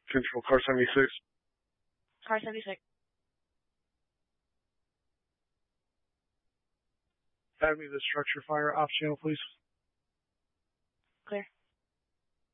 Control car 76. Car 76. Add me the structure fire ops channel, please. Clear.